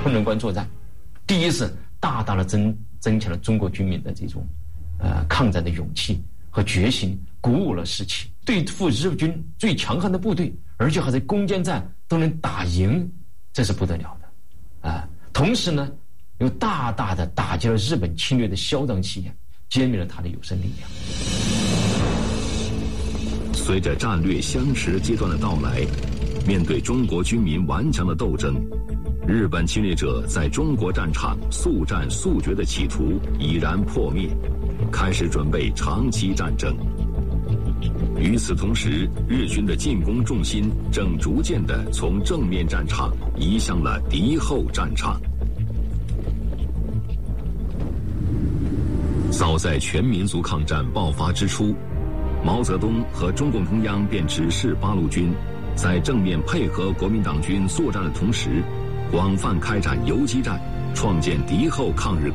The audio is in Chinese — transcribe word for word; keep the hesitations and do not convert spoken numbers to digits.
昆仑关作战，第一是大大的增增强了中国军民的这种呃抗战的勇气和决心，鼓舞了士气，对付日军最强悍的部队，而且还在攻坚战都能打赢，这是不得了的啊！同时呢，又大大的打击了日本侵略的嚣张气焰，歼灭了他的有生力量。 随着战略相持阶段的到来，面对中国军民顽强的斗争，日本侵略者在中国战场速战速决的企图已然破灭，开始准备长期战争。与此同时，日军的进攻重心正逐渐地从正面战场移向了敌后战场。早在全民族抗战爆发之初，毛泽东和中共中央便指示八路军，在正面配合国民党军作战的同时，广泛开展游击战，创建敌后抗日